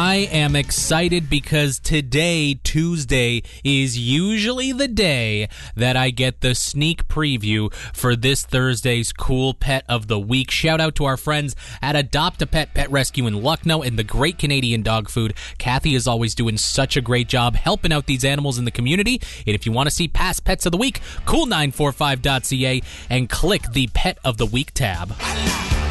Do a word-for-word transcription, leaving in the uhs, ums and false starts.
I am excited because today, Tuesday, is usually the day that I get the sneak preview for this Thursday's Cool Pet of the Week. Shout out to our friends at Adopt a Pet Pet Rescue in Lucknow and the Great Canadian Dog Food. Kathy is always doing such a great job helping out these animals in the community. And if you want to see past Pets of the Week, cool nine four five dot c a and click the Pet of the Week tab.